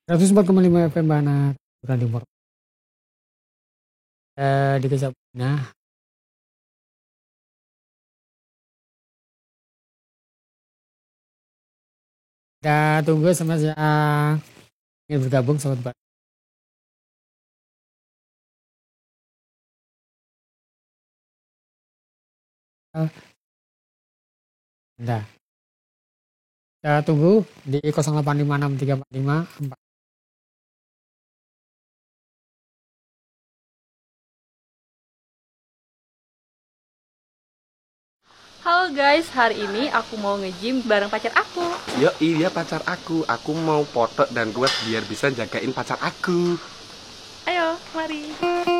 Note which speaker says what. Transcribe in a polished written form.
Speaker 1: 104,5 FM Bana Radio Mor. Di Kejabuna. Kita tunggu sama yang ingin bergabung sobat Bana. Nah, kita tunggu di 08563454.
Speaker 2: Halo guys, hari ini aku mau nge-gym bareng pacar aku.
Speaker 3: Yo, iya pacar aku. Aku mau foto dan kuat biar bisa jagain pacar aku.
Speaker 2: Ayo, mari.